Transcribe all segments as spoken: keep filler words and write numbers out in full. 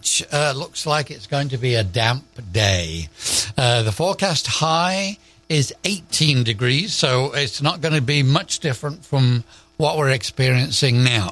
much uh, looks like it's going to be a damp day. Uh, the forecast high is eighteen degrees, so it's not going to be much different from what we're experiencing now.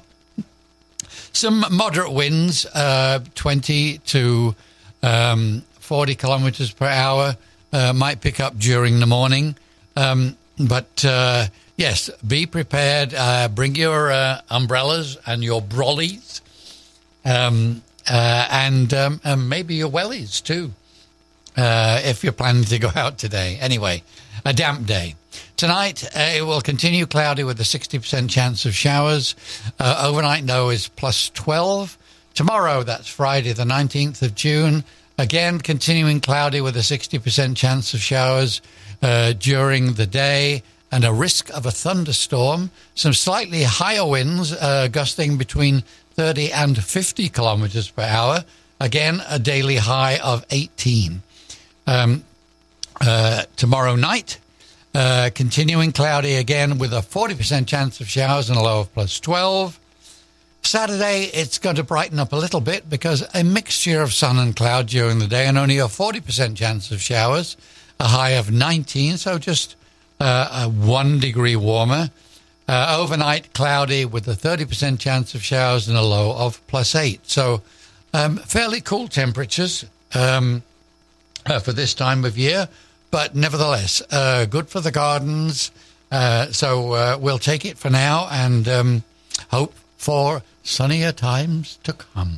Some moderate winds, uh, twenty to um, forty kilometers per hour, uh, might pick up during the morning. Um, but, uh, yes, be prepared. Uh, bring your uh, umbrellas and your brollies, um, uh, and, um, and maybe your wellies, too, uh, if you're planning to go out today. Anyway, a damp day. Tonight, uh, it will continue cloudy with a sixty percent chance of showers. Uh, overnight, though, is plus twelve. Tomorrow, that's Friday, the nineteenth of June. Again, continuing cloudy with a sixty percent chance of showers uh, during the day and a risk of a thunderstorm. Some slightly higher winds uh, gusting between thirty and fifty kilometers per hour. Again, a daily high of eighteen. Um, uh, tomorrow night, Uh, continuing cloudy again with a forty percent chance of showers and a low of plus twelve. Saturday, it's going to brighten up a little bit because a mixture of sun and cloud during the day and only a forty percent chance of showers, a high of nineteen, so just uh, a one degree warmer. Uh, overnight, cloudy with a thirty percent chance of showers and a low of plus eight. So um, fairly cool temperatures um, uh, for this time of year. But nevertheless, uh, good for the gardens. Uh, so uh, we'll take it for now and um, hope for sunnier times to come.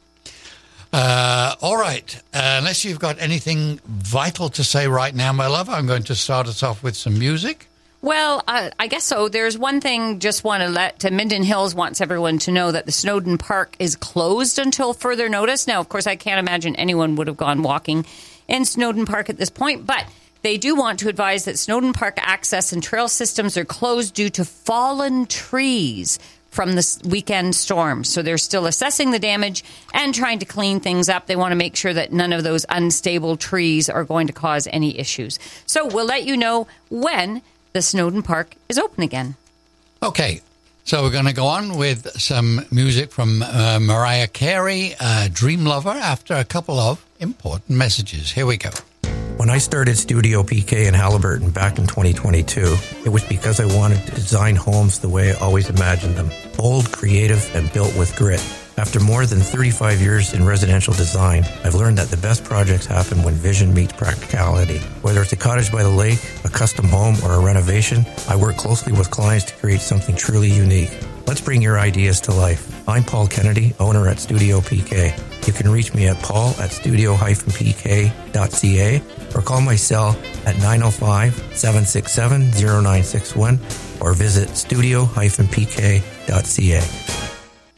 Uh, all right. Uh, unless you've got anything vital to say right now, my love, I'm going to start us off with some music. Well, uh, I guess so. There's one thing just want to let to Minden Hills wants everyone to know that the Snowdon Park is closed until further notice. Now, of course, I can't imagine anyone would have gone walking in Snowdon Park at this point, but they do want to advise that Snowdon Park access and trail systems are closed due to fallen trees from this weekend storm. So they're still assessing the damage and trying to clean things up. They want to make sure that none of those unstable trees are going to cause any issues. So we'll let you know when the Snowdon Park is open again. Okay. So we're going to go on with some music from uh, Mariah Carey, uh, Dream Lover, after a couple of important messages. Here we go. When I started Studio P K in Haliburton back in twenty twenty-two, it was because I wanted to design homes the way I always imagined them. Bold, creative, and built with grit. After more than thirty-five years in residential design, I've learned that the best projects happen when vision meets practicality. Whether it's a cottage by the lake, a custom home, or a renovation, I work closely with clients to create something truly unique. Let's bring your ideas to life. I'm Paul Kennedy, owner at Studio P K. You can reach me at paul at studio dash p k dot c a or call my cell at nine oh five, seven six seven, oh nine six one or visit studio dash p k dot c a.